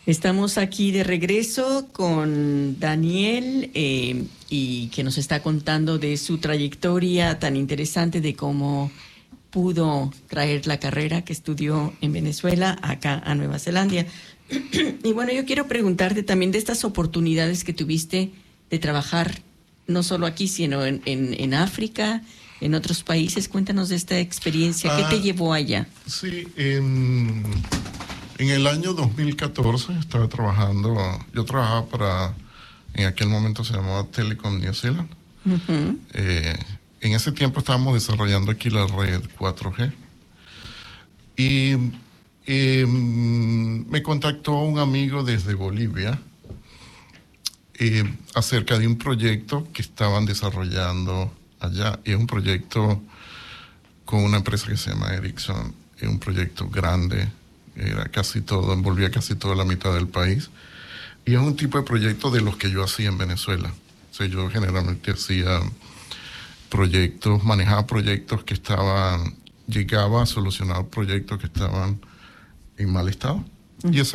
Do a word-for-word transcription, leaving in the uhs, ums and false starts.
Estamos aquí de regreso con Daniel eh, y que nos está contando de su trayectoria tan interesante de cómo pudo traer la carrera que estudió en Venezuela acá a Nueva Zelanda. Y bueno, yo quiero preguntarte también de estas oportunidades que tuviste de trabajar no solo aquí, sino en, en, en África, en otros países. Cuéntanos de esta experiencia. Ah, ¿Qué te llevó allá? Sí, en, en el año dos mil catorce estaba trabajando, yo trabajaba para, en aquel momento se llamaba Telecom New Zealand. Uh-huh. Eh, en ese tiempo estábamos desarrollando aquí la red cuatro G. Y eh, me contactó un amigo desde Bolivia eh, acerca de un proyecto que estaban desarrollando allá. Y es un proyecto con una empresa que se llama Ericsson. Es un proyecto grande, era casi todo, envolvía casi toda la mitad del país. Y es un tipo de proyecto de los que yo hacía en Venezuela. O sea, yo generalmente hacía proyectos, manejaba proyectos que estaban, llegaba a solucionar proyectos que estaban en mal estado. Uh-huh. Y esa